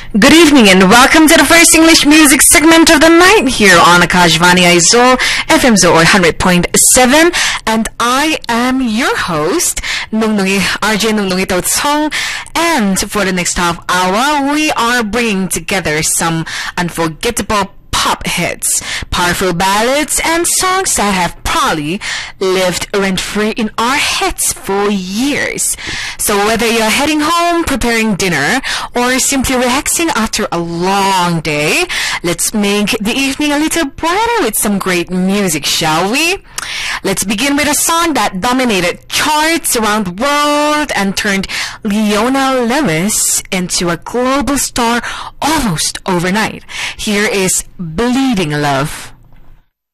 Good evening and welcome to the first English music segment of the night here on Akashvani Aizol FM Zor 100.7, and I am your host Nungnungi RJ Nungnungi Tautsong, and for the next half hour we are bringing together some unforgettable pop hits, powerful ballads, and songs that have probably lived rent-free in our heads for years. So whether you're heading home, preparing dinner, or simply relaxing after a long day, let's make the evening a little brighter with some great music, shall we? Let's begin with a song that dominated charts around the world and turned Leona Lewis into a global star almost overnight. Here is Bleeding Love.